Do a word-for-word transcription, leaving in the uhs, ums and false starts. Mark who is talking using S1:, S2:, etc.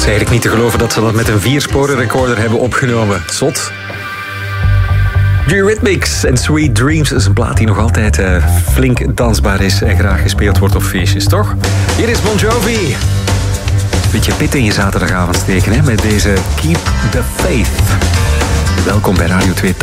S1: eigenlijk niet te geloven dat ze dat met een viersporen recorder hebben opgenomen. Zot. Eurythmics en Sweet Dreams is een plaat die nog altijd uh, flink dansbaar is en graag gespeeld wordt op feestjes, toch? Hier is Bon Jovi. Beetje pit in je zaterdagavond steken, hè, met deze Keep the Faith. Welkom bij Radio twee.